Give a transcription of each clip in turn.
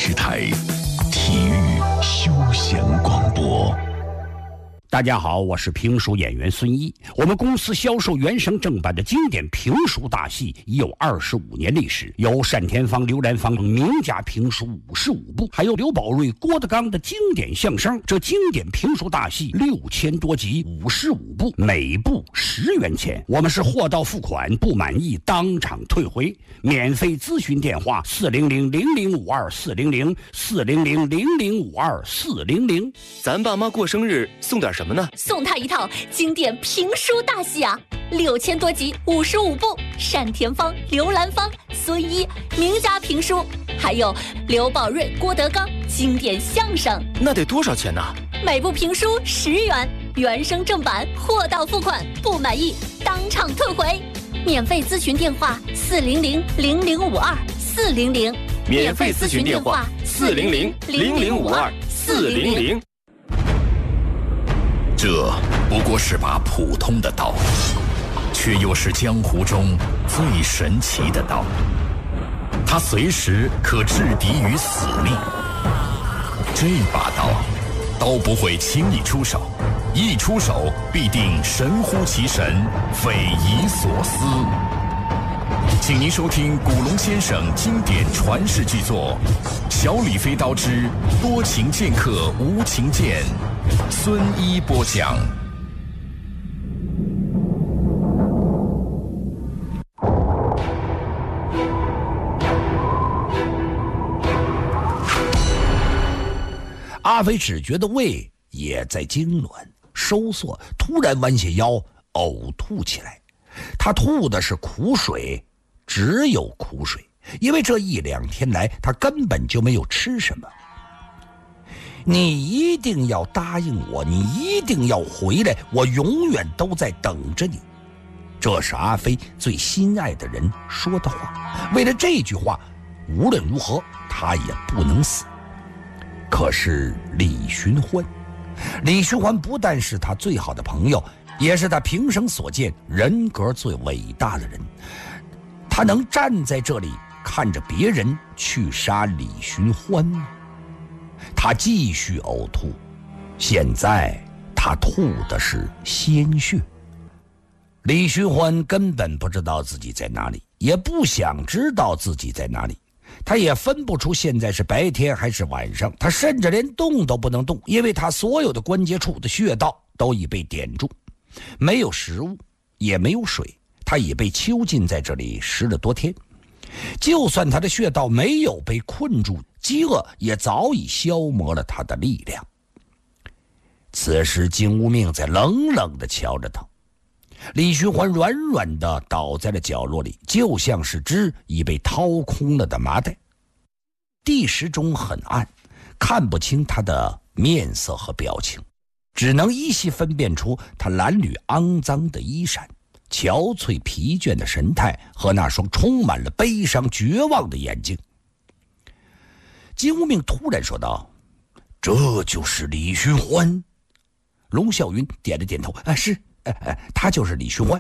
视台，体育休闲广播。 大家好，我是评书演员孙一。我们公司销售原声正版的经典评书大戏已有25年历史，有单田芳、刘兰芳名家评书55部，还有刘宝瑞、郭德纲的经典相声。这经典评书大戏6000多集，55部，每部10元钱。我们是货到付款，不满意当场退回。免费咨询电话400-0052-400，400-0052-400。 咱爸妈过生日送点什么呢？ 送他一套经典评书大戏啊，6000多集，55部，单田芳、刘兰芳、孙一名家评书，还有刘宝瑞、郭德纲经典相声。 那得多少钱呢？ 每部评书10元，原声正版，货到付款，不满意当场退回。免费咨询电话400-0052-400， 免费咨询电话400-0052-400。 这不过是把普通的刀，却又是江湖中最神奇的刀。它随时可制敌于死地。这把刀，刀不会轻易出手，一出手必定神乎其神，匪夷所思。请您收听古龙先生经典传世巨作《小李飞刀之多情剑客无情剑》，孙一播讲。 阿飞只觉得胃也在痉挛收缩，突然弯下腰呕吐起来。他吐的是苦水，只有苦水，因为这1-2天来他根本就没有吃什么。你一定要答应我，你一定要回来，我永远都在等着你。这是阿飞最心爱的人说的话。为了这句话，无论如何他也不能死。可是李寻欢不但是他最好的朋友，也是他平生所见人格最伟大的人。他能站在这里看着别人去杀李寻欢吗？他继续呕吐，现在他吐的是鲜血。李寻欢根本不知道自己在哪里，也不想知道自己在哪里。他也分不出现在是白天还是晚上，他甚至连动都不能动，因为他所有的关节处的穴道都已被点住，没有食物，也没有水，他已被囚禁在这里10多天。就算他的穴道没有被困住，饥饿也早已消磨了他的力量。此时金无命在冷冷地瞧着他，李寻欢软软地倒在了角落里，就像是只已被掏空了的麻袋。地时钟很暗，看不清他的面色和表情，只能依稀分辨出他褴褛肮脏的衣衫，憔悴疲倦的神态和那双充满了悲伤绝望的眼睛。金无命突然说道：“这就是李寻欢。”龙啸云点了点头：“是。他就是李寻欢。”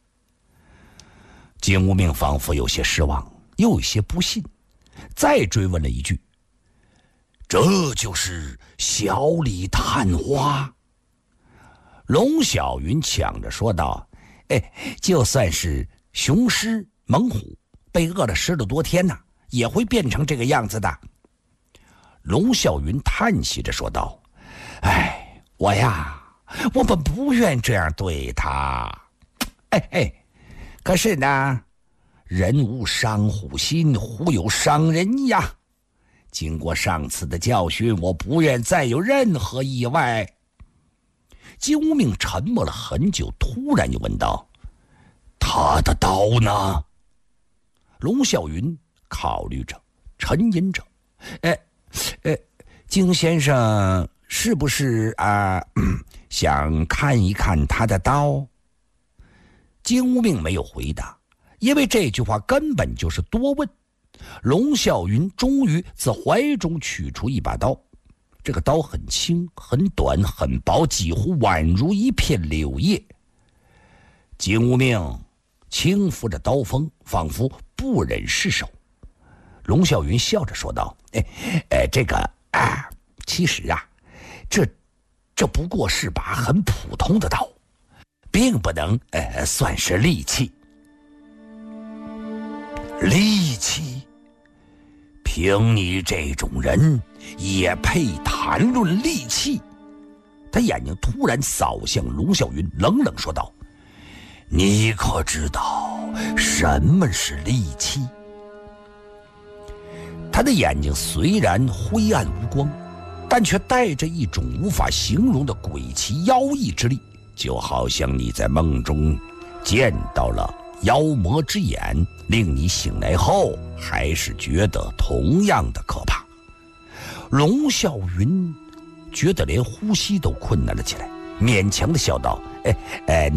金无命仿佛有些失望，又有些不信，再追问了一句：“这就是小李探花？”龙小云抢着说道：“就算是雄狮猛虎，被饿了10多天呢，也会变成这个样子的。”龙啸云叹息着说道：“我们不愿这样对他，可是呢，人无伤虎心，虎有伤人呀。经过上次的教训，我不愿再有任何意外。”金无命沉默了很久，突然又问道：“他的刀呢？”龙啸云考虑着，沉吟着：“金先生是不是想看一看他的刀？”金无命没有回答，因为这句话根本就是多问。龙啸云终于自怀中取出一把刀，这个刀很轻很短很薄，几乎宛如一片柳叶。金无命轻抚着刀锋，仿佛不忍释手。 龙啸云笑着说道：“其实啊，这不过是把很普通的刀，并不能算是利器。利器？凭你这种人，也配谈论利器？”他眼睛突然扫向龙啸云，冷冷说道：“你可知道什么是利器？”他的眼睛虽然灰暗无光，但却带着一种无法形容的诡奇妖异之力，就好像你在梦中见到了妖魔之眼，令你醒来后还是觉得同样的可怕。龙啸云觉得连呼吸都困难了起来，勉强地笑道：“